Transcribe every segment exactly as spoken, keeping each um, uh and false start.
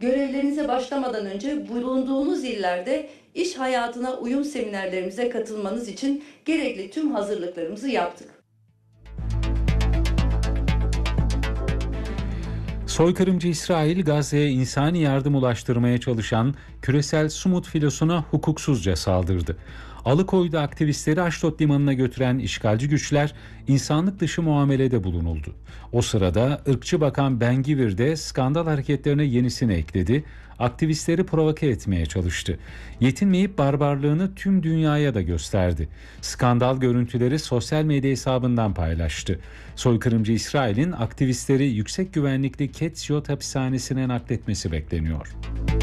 Görevlerinize başlamadan önce bulunduğunuz illerde iş hayatına uyum seminerlerimize katılmanız için gerekli tüm hazırlıklarımızı yaptık. Soykırımcı İsrail, Gazze'ye insani yardım ulaştırmaya çalışan küresel Sumut filosuna hukuksuzca saldırdı. Alıkoy'da aktivistleri Aşdod limanına götüren işgalci güçler insanlık dışı muamelede bulunuldu. O sırada ırkçı bakan Ben Gvir de skandal hareketlerine yenisini ekledi. Aktivistleri provoke etmeye çalıştı. Yetinmeyip barbarlığını tüm dünyaya da gösterdi. Skandal görüntüleri sosyal medya hesabından paylaştı. Soykırımcı İsrail'in aktivistleri yüksek güvenlikli Ketziot hapishanesine nakletmesi bekleniyor.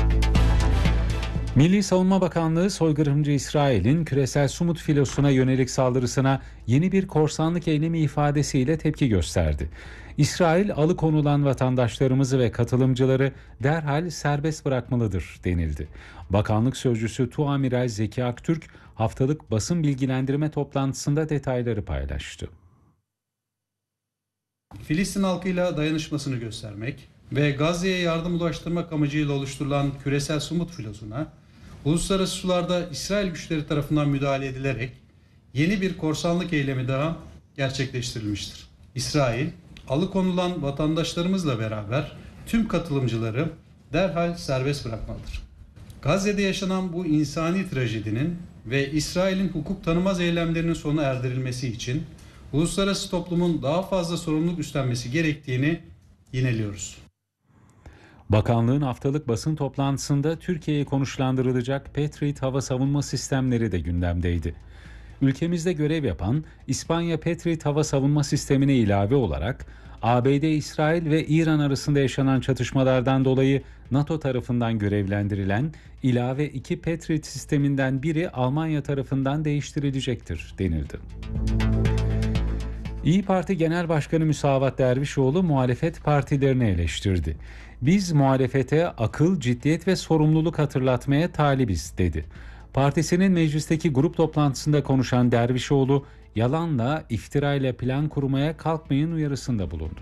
Milli Savunma Bakanlığı, soykırımcı İsrail'in küresel Sumut filosuna yönelik saldırısına yeni bir korsanlık eylemi ifadesiyle tepki gösterdi. İsrail, alıkonulan vatandaşlarımızı ve katılımcıları derhal serbest bırakmalıdır denildi. Bakanlık sözcüsü Tuamiral Zeki Aktürk, haftalık basın bilgilendirme toplantısında detayları paylaştı. Filistin halkıyla dayanışmasını göstermek ve Gazze'ye yardım ulaştırmak amacıyla oluşturulan küresel Sumut filosuna, uluslararası sularda İsrail güçleri tarafından müdahale edilerek yeni bir korsanlık eylemi daha gerçekleştirilmiştir. İsrail, alıkonulan vatandaşlarımızla beraber tüm katılımcıları derhal serbest bırakmalıdır. Gazze'de yaşanan bu insani trajedinin ve İsrail'in hukuk tanımaz eylemlerinin sona erdirilmesi için uluslararası toplumun daha fazla sorumluluk üstlenmesi gerektiğini yineliyoruz. Bakanlığın haftalık basın toplantısında Türkiye'ye konuşlandırılacak Patriot hava savunma sistemleri de gündemdeydi. Ülkemizde görev yapan İspanya Patriot hava savunma sistemine ilave olarak A B D, İsrail ve İran arasında yaşanan çatışmalardan dolayı NATO tarafından görevlendirilen ilave iki Patriot sisteminden biri Almanya tarafından değiştirilecektir denildi. İYİ Parti Genel Başkanı Müsavat Dervişoğlu muhalefet partilerini eleştirdi. Biz muhalefete akıl, ciddiyet ve sorumluluk hatırlatmaya talibiz dedi. Partisinin meclisteki grup toplantısında konuşan Dervişoğlu, yalanla, iftirayla plan kurmaya kalkmayın uyarısında bulundu.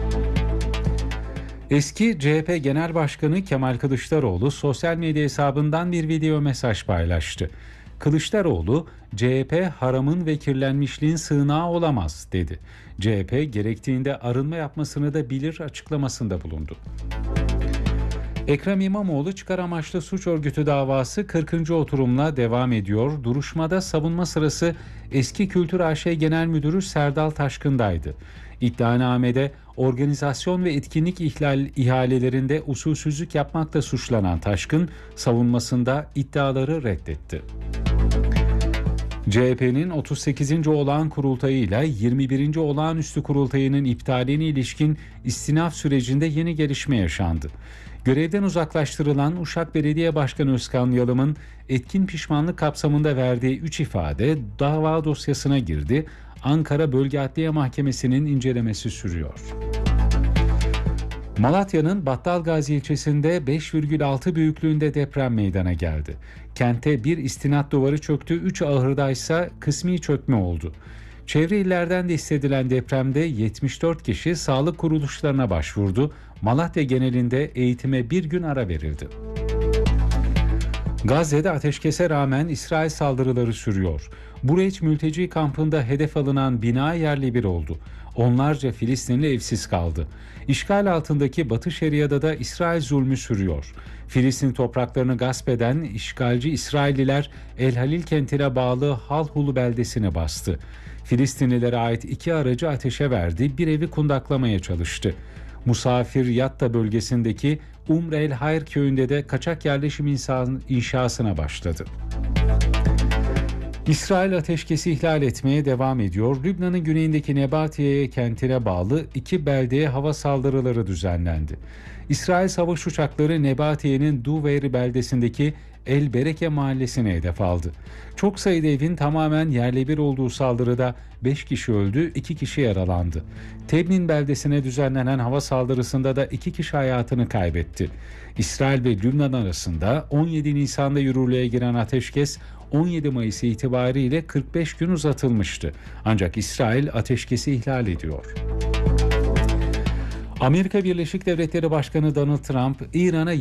Eski C H P Genel Başkanı Kemal Kılıçdaroğlu sosyal medya hesabından bir video mesaj paylaştı. Kılıçdaroğlu, C H P haramın ve kirlenmişliğin sığınağı olamaz dedi. C H P gerektiğinde arınma yapmasını da bilir açıklamasında bulundu. Ekrem İmamoğlu çıkar amaçlı suç örgütü davası kırkıncı oturumla devam ediyor. Duruşmada savunma sırası Eski Kültür A Ş Genel Müdürü Serdal Taşkın'daydı. İddianamede organizasyon ve etkinlik ihlal ihalelerinde usulsüzlük yapmakla suçlanan Taşkın, savunmasında iddiaları reddetti. C H P'nin otuz sekizinci olağan kurultayıyla yirmi birinci olağanüstü kurultayının iptaline ilişkin istinaf sürecinde yeni gelişme yaşandı. Görevden uzaklaştırılan Uşak Belediye Başkanı Özkan Yalım'ın etkin pişmanlık kapsamında verdiği üç ifade dava dosyasına girdi. Ankara Bölge Adliye Mahkemesi'nin incelemesi sürüyor. Malatya'nın Battalgazi ilçesinde beş virgül altı büyüklüğünde deprem meydana geldi. Kente bir istinat duvarı çöktü, üç ahırdaysa kısmi çökme oldu. Çevre illerden de hissedilen depremde yetmiş dört kişi sağlık kuruluşlarına başvurdu. Malatya genelinde eğitime bir gün ara verildi. Gazze'de ateşkese rağmen İsrail saldırıları sürüyor. Bureç mülteci kampında hedef alınan bina yerle bir oldu. Onlarca Filistinli evsiz kaldı. İşgal altındaki Batı Şeria'da da İsrail zulmü sürüyor. Filistin topraklarını gasp eden işgalci İsrailliler El Halil kentine bağlı Halhulu beldesini bastı. Filistinlilere ait iki aracı ateşe verdi, bir evi kundaklamaya çalıştı. Musafir Yatta bölgesindeki Umr el Hayr köyünde de kaçak yerleşim inşasına başladı. İsrail ateşkesi ihlal etmeye devam ediyor. Lübnan'ın güneyindeki Nebatiye kentine bağlı iki beldeye hava saldırıları düzenlendi. İsrail savaş uçakları Nebatiye'nin Duveyr beldesindeki El Bereke mahallesine hedef aldı. Çok sayıda evin tamamen yerle bir olduğu saldırıda beş kişi öldü, iki kişi yaralandı. Tebnin beldesine düzenlenen hava saldırısında da iki kişi hayatını kaybetti. İsrail ve Lübnan arasında on yedi Nisan'da yürürlüğe giren ateşkes on yedi Mayıs itibariyle kırk beş gün uzatılmıştı. Ancak İsrail ateşkesi ihlal ediyor. Amerika Birleşik Devletleri Başkanı Donald Trump, İran'a